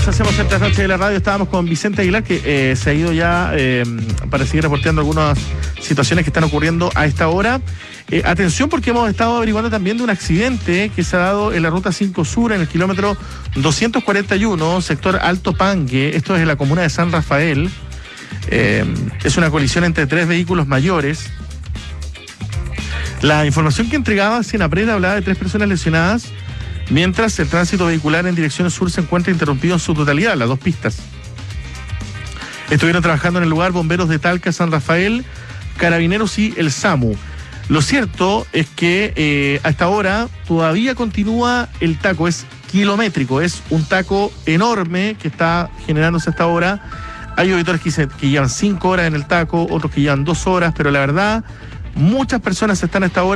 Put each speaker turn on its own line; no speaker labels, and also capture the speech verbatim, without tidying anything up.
hacemos esta noche de la radio. Estábamos con Vicente Aguilar, que eh, se ha ido ya eh, para seguir reporteando algunas situaciones que están ocurriendo a esta hora. Eh, atención, porque hemos estado averiguando también de un accidente que se ha dado en la ruta cinco Sur, en el kilómetro doscientos cuarenta y uno, sector Alto Pangue. Esto es en la comuna de San Rafael. Eh, es una colisión entre tres vehículos mayores. La información que entregaba Senapred hablaba de tres personas lesionadas, mientras el tránsito vehicular en dirección sur se encuentra interrumpido en su totalidad, las dos pistas. Estuvieron trabajando en el lugar bomberos de Talca, San Rafael, Carabineros y el SAMU. Lo cierto es que eh, hasta ahora todavía continúa el taco, es kilométrico, es un taco enorme que está generándose hasta ahora. Hay auditores que, se, que llevan cinco horas en el taco, otros que llevan dos horas, pero la verdad, muchas personas están hasta ahora